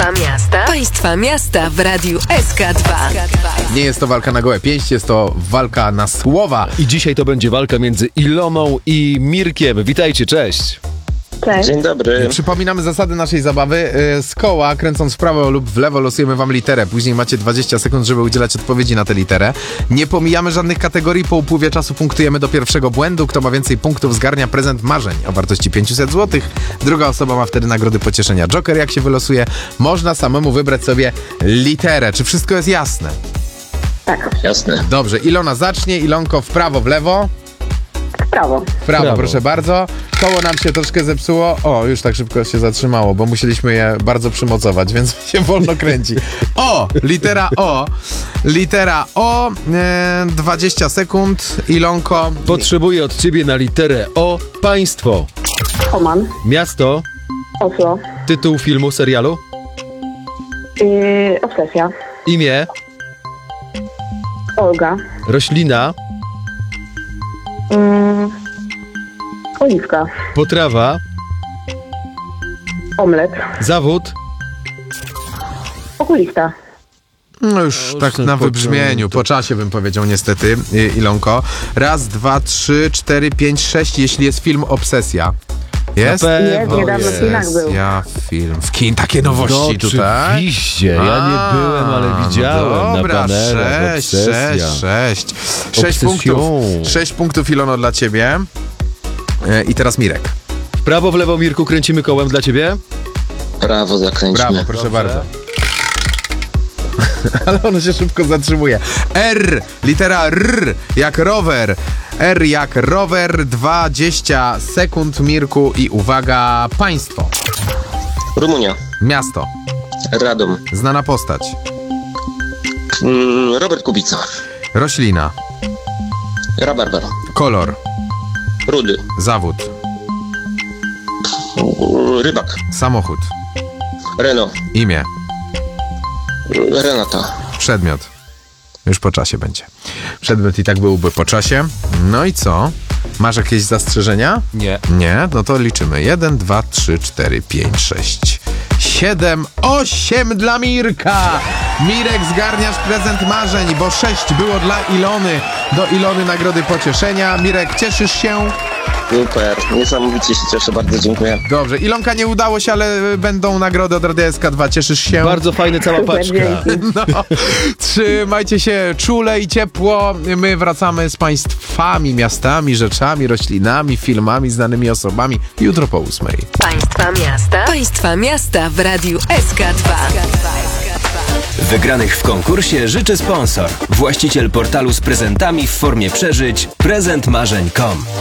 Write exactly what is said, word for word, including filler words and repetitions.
Państwa miasta. Państwa miasta w Radiu S K dwa. Nie jest to walka na gołe pięści, jest to walka na słowa. I dzisiaj to będzie walka między Iloną i Mirkiem. Witajcie, cześć. Cześć. Dzień dobry. Przypominamy zasady naszej zabawy. Z koła, kręcąc w prawo lub w lewo, losujemy wam literę. Później macie dwadzieścia sekund, żeby udzielać odpowiedzi na tę literę. Nie pomijamy żadnych kategorii. Po upływie czasu punktujemy do pierwszego błędu. Kto ma więcej punktów, zgarnia prezent marzeń o wartości pięćset złotych. Druga osoba ma wtedy nagrody pocieszenia. Joker, jak się wylosuje, można samemu wybrać sobie literę. Czy wszystko jest jasne? Tak, Jasne. Dobrze, Ilona zacznie. Ilonko w prawo, w lewo. w prawo. W prawo, Prawo. proszę bardzo. Koło nam się troszkę zepsuło. O, już tak szybko się zatrzymało, bo musieliśmy je bardzo przymocować, więc się wolno kręci. O! Litera O. Litera O. E, dwadzieścia sekund. Ilonko. Potrzebuję od ciebie na literę O państwo. Oman. Miasto, Oslo. tytuł filmu, serialu, Yy, obsesja. imię, Olga. roślina, Yy, oliwka. potrawa, Omlet. zawód, Okulista. No już No, tak już na po- wybrzmieniu, po czasie bym powiedział niestety, I- Ilonko. Raz, dwa, trzy, cztery, pięć, sześć, jeśli jest film Obsesja. Jest? Na pewno Jest, niedawno w kinach był. Ja film. W kin, takie nowości No, tutaj. oczywiście, ja A, nie byłem, ale widziałem no dobra, na banerach. sześć, Obsesja. sześć, sześć. Sześć Obsesją. punktów. Sześć punktów, Ilono, dla ciebie. E, I teraz Mirek. W prawo, w lewo, Mirku, kręcimy kołem dla ciebie. Prawo zakręćmy. Brawo, proszę bardzo. Ale ono się szybko zatrzymuje. R, litera R, jak rower. R jak rower, dwadzieścia sekund, Mirku, i uwaga, państwo. Rumunia. Miasto. Radom. Znana postać. Mm, Robert Kubica. Roślina. Rabarbar. Kolor. Rudy. Zawód. Rybak. Samochód. Renault. Imię. Renata. Przedmiot. Już po czasie będzie. Przedmiot i tak byłby po czasie. No i co? Masz jakieś zastrzeżenia? Nie. Nie? No to liczymy. Jeden, dwa, trzy, cztery, pięć, sześć, siedem, osiem dla Mirka! Mirek, zgarniasz prezent marzeń, bo sześć było dla Ilony. Do Ilony nagrody pocieszenia. Mirek, cieszysz się? Super. Niesamowicie się cieszę. Bardzo dziękuję. Dobrze. Ilonka, nie udało się, ale będą nagrody od Radia S K dwa. Cieszysz się? Bardzo fajny, cała paczka. Dzięki. No, trzymajcie się czule i ciepło. My wracamy z państwami, miastami, rzeczami, roślinami, filmami, znanymi osobami jutro po ósmej. Państwa miasta. Państwa miasta w Radiu S K dwa. Wygranych w konkursie życzy sponsor. Właściciel portalu z prezentami w formie przeżyć prezent marzeń kropka com.